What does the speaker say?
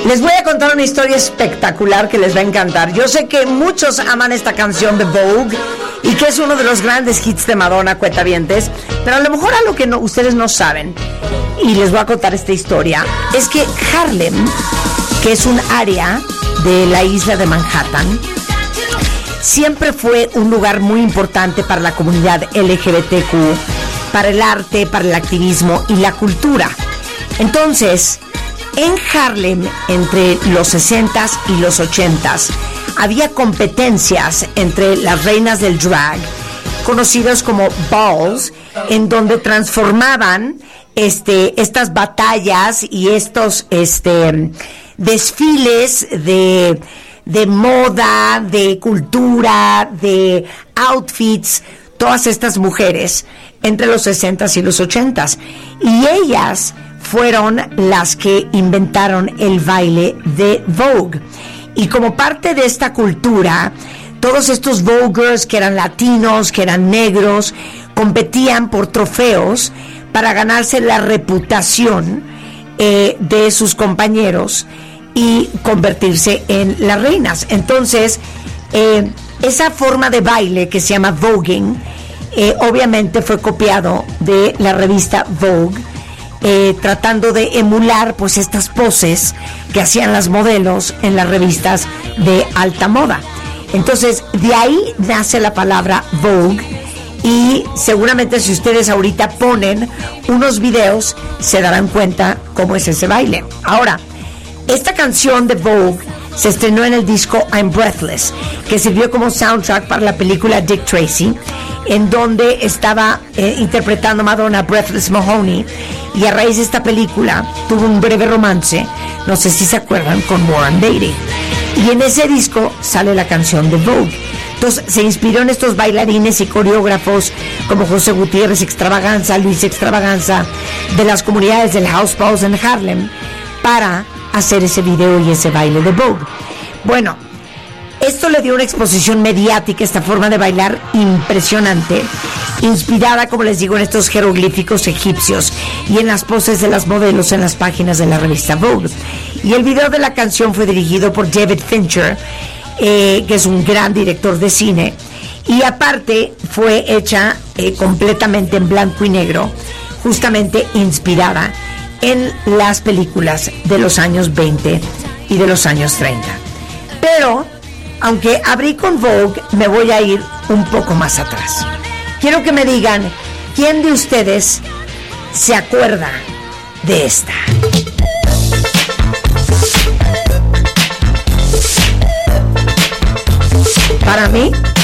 Les voy a contar una historia espectacular que les va a encantar. Yo sé que muchos aman esta canción de Vogue y que es uno de los grandes hits de Madonna, cuentavientes, pero a lo mejor algo que ustedes no saben, y les voy a contar esta historia, es que Harlem, que es un área de la isla de Manhattan, siempre fue un lugar muy importante para la comunidad LGBTQ, para el arte, para el activismo y la cultura. Entonces, en Harlem, entre los 60s y los 80s, había competencias entre las reinas del drag, conocidos como balls, en donde transformaban estas batallas y estos desfiles de moda, de cultura, de outfits, todas estas mujeres entre los 60s y los 80s. Y ellas fueron las que inventaron el baile de Vogue. Y como parte de esta cultura, todos estos Voguers que eran latinos, que eran negros, competían por trofeos para ganarse la reputación de sus compañeros y convertirse en las reinas. Entonces, esa forma de baile que se llama voguing, obviamente fue copiado de la revista Vogue, tratando de emular pues estas poses que hacían las modelos en las revistas de alta moda. Entonces, de ahí nace la palabra Vogue, y seguramente si ustedes ahorita ponen unos videos se darán cuenta cómo es ese baile. Ahora, esta canción de Vogue se estrenó en el disco I'm Breathless, que sirvió como soundtrack para la película Dick Tracy, en donde estaba interpretando Madonna Breathless Mahoney, y a raíz de esta película tuvo un breve romance, no sé si se acuerdan, con Warren Beatty, y en ese disco sale la canción de Vogue. Entonces se inspiró en estos bailarines y coreógrafos como José Gutiérrez Extravaganza, Luis Extravaganza, de las comunidades del House Balls en Harlem, para hacer ese video y ese baile de Vogue. Bueno, esto le dio una exposición mediática, esta forma de bailar impresionante, inspirada, como les digo, en estos jeroglíficos egipcios y en las poses de las modelos en las páginas de la revista Vogue. Y el video de la canción fue dirigido por David Fincher, que es un gran director de cine, y aparte fue hecha completamente en blanco y negro, justamente inspirada en las películas de los años 20 y de los años 30. Pero, aunque abrí con Vogue, me voy a ir un poco más atrás. Quiero que me digan, ¿quién de ustedes se acuerda de esta? Para mí,